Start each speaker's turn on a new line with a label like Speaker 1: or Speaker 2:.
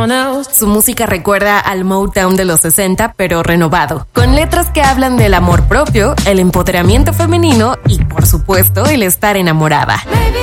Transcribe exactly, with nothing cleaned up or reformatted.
Speaker 1: Su música recuerda al Motown de los sesenta, pero renovado, con letras que hablan del amor propio, el empoderamiento femenino y, por supuesto, el estar enamorada. Baby,